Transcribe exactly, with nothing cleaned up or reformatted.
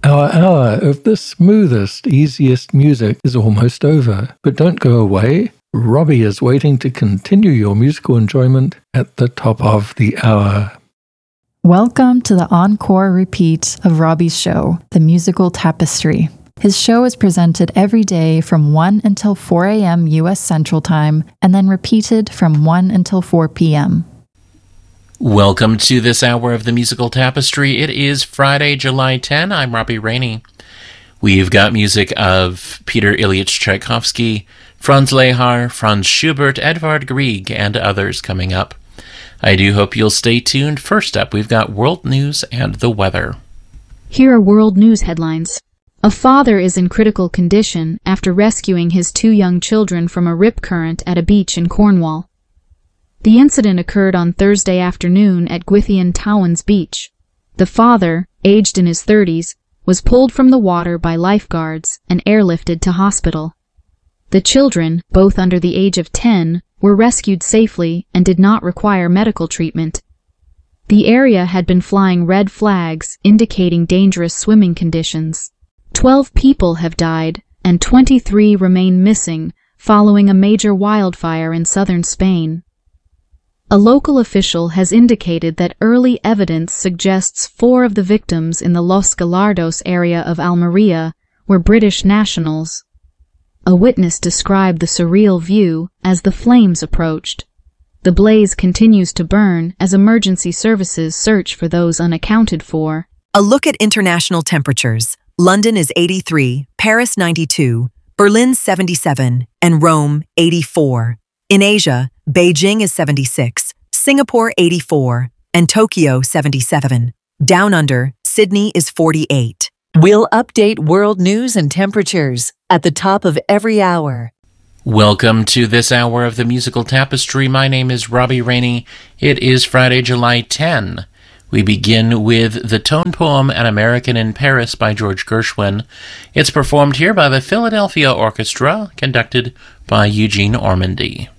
Our hour of the smoothest, easiest music is almost over. But don't go away. Robbie is waiting to continue your musical enjoyment at the top of the hour. Welcome to the encore repeat of Robbie's show, The Musical Tapestry. His show is presented every day from one until four a.m. U S Central Time, and then repeated from one until four p.m. Welcome to this hour of The Musical Tapestry. It is Friday, July tenth. I'm Robbie Rainey. We've got music of Peter Ilyich Tchaikovsky, Franz Lehar, Franz Schubert, Edvard Grieg, and others coming up. I do hope you'll stay tuned. First up, we've got world news and the weather. Here are world news headlines. A father is in critical condition after rescuing his two young children from a rip current at a beach in Cornwall. The incident occurred on Thursday afternoon at Gwythian Towans Beach. The father, aged in his thirties, was pulled from the water by lifeguards and airlifted to hospital. The children, both under the age of ten, were rescued safely and did not require medical treatment. The area had been flying red flags indicating dangerous swimming conditions. Twelve people have died and twenty-three remain missing following a major wildfire in southern Spain. A local official has indicated that early evidence suggests four of the victims in the Los Gallardos area of Almeria were British nationals. A witness described the surreal view as the flames approached. The blaze continues to burn as emergency services search for those unaccounted for. A look at international temperatures. London is eighty-three, Paris ninety-two, Berlin seventy-seven, and Rome eighty-four. In Asia, Beijing is seventy-six, Singapore eighty-four, and Tokyo seventy-seven. Down under, Sydney is forty-eight. We'll update world news and temperatures at the top of every hour. Welcome to this hour of The Musical Tapestry. My name is Robbie Rainey. It is Friday, July tenth. We begin with the tone poem An American in Paris by George Gershwin. It's performed here by the Philadelphia Orchestra, conducted by Eugene Ormandy.